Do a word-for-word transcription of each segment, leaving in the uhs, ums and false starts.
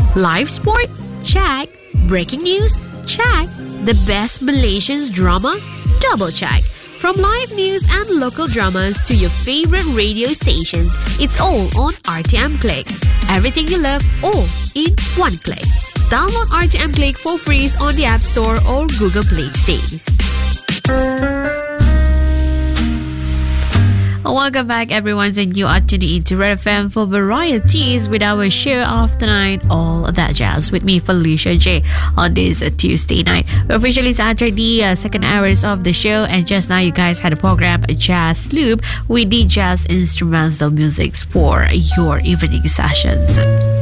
Live sport? Check. Breaking news? Check. The best Malaysian drama? Double check. From live news and local dramas to your favorite radio stations, it's all on R T M Click. Everything you love, all in one click. Download R T M Click for free on the App Store or Google Play today. Welcome back, everyone, and you are tuning into Red F M for varieties with our show After Nine, All That Jazz, with me, Felicia J, on this uh, Tuesday night. We officially started the uh, second hours of the show, and just now you guys had a program, a Jazz Loop, with the jazz instrumental music for your evening sessions.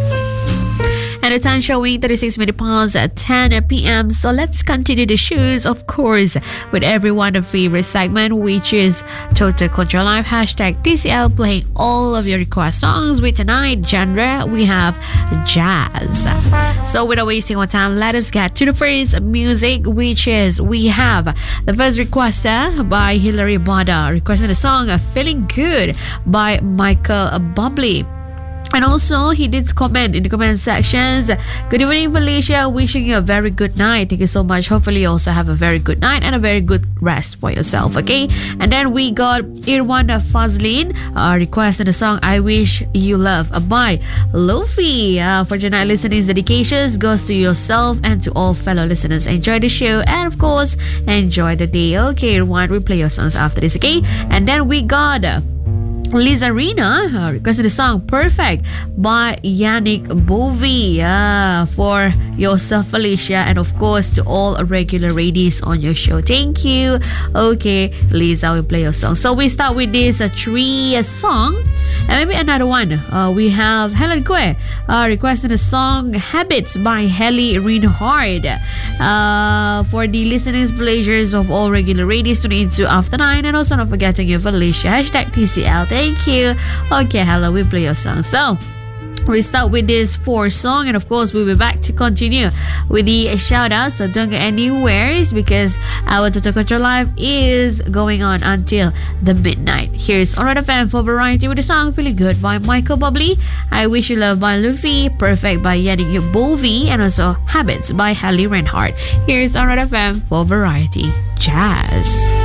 And the time showing thirty-six minutes past at ten p.m. So let's continue the shows, of course, with everyone's favorite segment, which is Total Control Live, hashtag T C L, playing all of your request songs. With tonight genre, we have jazz. So without wasting our time, let us get to the first music, which is we have the first requester by Hilary Bada, requesting the song Feeling Good by Michael Bublé. And also, he did comment in the comment sections. Good evening, Felicia. Wishing you a very good night. Thank you so much. Hopefully, you also have a very good night and a very good rest for yourself, okay? And then we got Irwan Fazlin uh, requesting the song I Wish You Love by Luffy. Uh, for tonight, listening's dedications goes to yourself and to all fellow listeners. Enjoy the show and, of course, enjoy the day. Okay, Irwan, we'll play your songs after this, okay? And then we got Uh, Liza Rina uh, requested the song Perfect by Yannick Bovey uh, for yourself, Felicia, and of course to all regular ladies on your show. Thank you. Okay, Lisa, will play your song. So we start with this uh, three uh, song, and maybe another one. Uh, we have Helen Kwe uh, requested the song Habits by Helly Reinhardt uh, for the listening's pleasures of all regular ladies tuning into After Nine, and also not forgetting your Felicia, hashtag T C L. Thank you. Okay, hello, we play your song. So we start with this four song, and of course we'll be back to continue with the shout out. So don't go anywhere, because our Total Control Live is going on until the midnight. Here's on Red F M for variety with the song Feeling Good by Michael Bublé, I Wish You Love by Luffy, Perfect by Yannick Bovey, and also Habits by Helly Reinhardt. Here's on Red F M for variety jazz.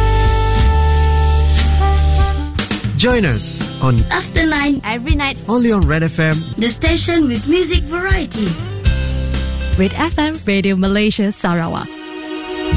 Join us on After Nine every night, only on Red F M, the station with music variety. Red F M, Radio Malaysia Sarawak.